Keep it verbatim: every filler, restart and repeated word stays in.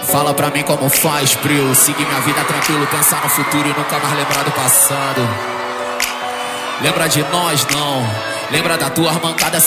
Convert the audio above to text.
Fala pra mim como faz, Prio. Seguir minha vida tranquilo, pensar no futuro e nunca mais lembrar do passado. Lembra de nós, não. Lembra da tua mancada